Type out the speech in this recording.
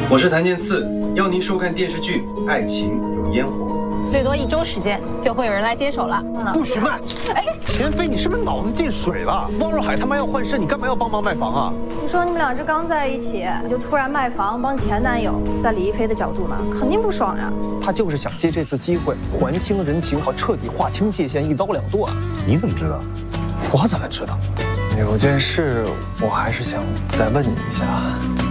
我是谭健次，邀您收看电视剧《爱情有烟火》。 最多1周时间就会有人来接手了。 不许卖！哎，钱飞，你是不是脑子进水了？汪若海他妈要换肾，你干嘛要帮忙卖房啊？ 你说你们俩这刚在一起，你就突然卖房帮前男友，在李一飞的角度呢，肯定不爽呀。 他就是想借这次机会还清人情，好彻底划清界限，一刀两断。 你怎么知道？ 我怎么知道？有件事我还是想再问你一下。